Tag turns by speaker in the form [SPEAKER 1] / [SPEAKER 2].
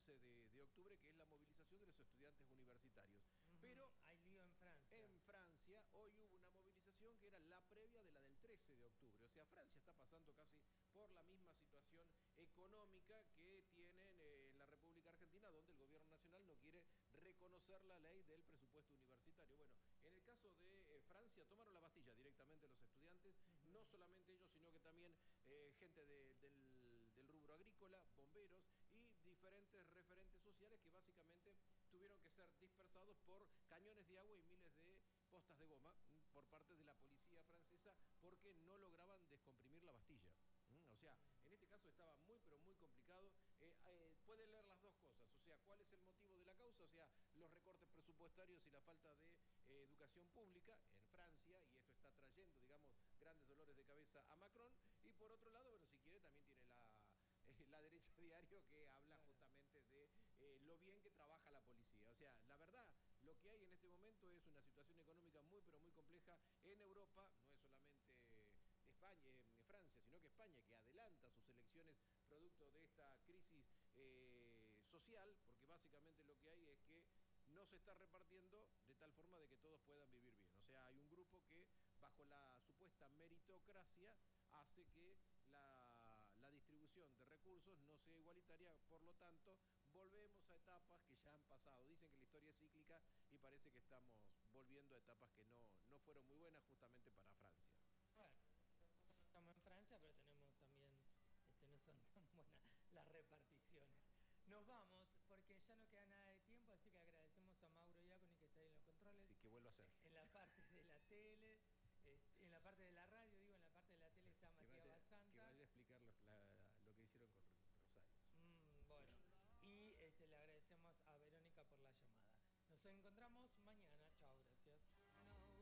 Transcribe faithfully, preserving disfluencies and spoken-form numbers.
[SPEAKER 1] once de, de octubre, que es la movilización de los estudiantes universitarios.
[SPEAKER 2] Uh-huh.
[SPEAKER 1] Pero
[SPEAKER 2] hay lío en Francia.
[SPEAKER 1] En Francia hoy hubo una movilización que era la previa de la del trece de octubre. O sea, Francia está pasando casi por la misma situación económica que tienen eh, en la República Argentina, donde el gobierno nacional no quiere reconocer la ley del presupuesto universitario. Bueno, en el caso de eh, Francia tomaron la Bastilla directamente los estudiantes, uh-huh. no solamente ellos, sino que también eh, gente de, del, del rubro agrícola, bomberos y diferentes referentes sociales que básicamente tuvieron que ser dispersados por cañones de agua y miles de postas de goma por parte de la policía francesa porque no lograban descomprimir la Bastilla. O sea, en este caso estaba muy, pero muy complicado. Eh, eh, puede leer las dos cosas, o sea, cuál es el motivo de la causa, o sea, los recortes presupuestarios y la falta de eh, educación pública en Francia, y esto está trayendo, digamos, grandes dolores de cabeza a Macron, y por otro lado, bueno, si quiere, también tiene la, eh, la derecha diario que habla justamente de eh, lo bien que trabaja la policía. O sea, la verdad, lo que hay en este momento es una situación económica muy, pero muy compleja en Europa, no es solamente España, eh, Francia, sino que España, que adelanta sus elecciones producto de esta crisis eh, social, porque básicamente lo que hay es que no se está repartiendo de tal forma de que todos puedan vivir bien. O sea, hay un grupo que, bajo la supuesta meritocracia, hace que la, la distribución de recursos no sea igualitaria, por lo tanto, volvemos a etapas que ya han pasado. Dicen que la historia es cíclica y parece que estamos volviendo a etapas que no, no fueron muy buenas justamente para Francia.
[SPEAKER 2] Bueno, estamos en Francia, pero tenemos también, este, no son tan buenas las reparticiones. Nos vamos, porque ya no queda nada de tiempo, así que agradecemos a Mauro Iaconi, que está ahí en los controles.
[SPEAKER 1] Así que vuelvo a hacer.
[SPEAKER 2] En la parte de la tele, en la parte de la radio, digo.